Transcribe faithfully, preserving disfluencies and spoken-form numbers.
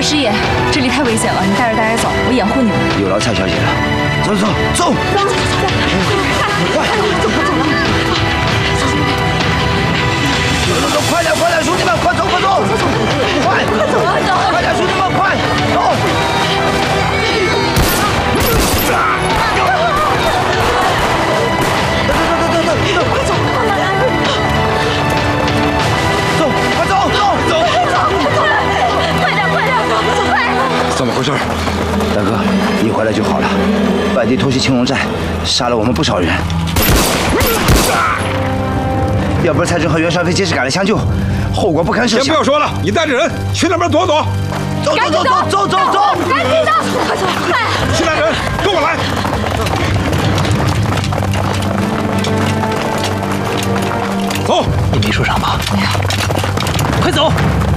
师爷，这里太危险了，你带着大家走，我掩护你们。 有劳蔡小姐了，走走走， 走走走，快快走快走了， 走走走，快点快点，兄弟们，快走快走，快快走快走，快点兄弟们，快走！走走走走走，快走快来！走，快走走走走， 快点快点，走快！ 怎么回事？ 大哥，一回来就好了。外地偷袭青龙寨，杀了我们不少人。要不是蔡真和袁尚飞及时赶来相救，后果不堪设想。 先不要说了，你带着人去那边躲躲。 走走走走走走走， 赶紧的，快走快！ 其他人跟我来。走， 你没受伤吧？没有。快走！